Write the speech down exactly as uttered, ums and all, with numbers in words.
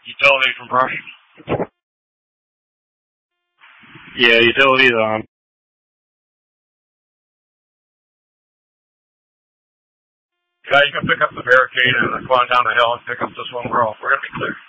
Utility from Brush. Yeah, utility's on. Guys, you can pick up the barricade and go on down the hill and pick up this one girl. We're going to be clear.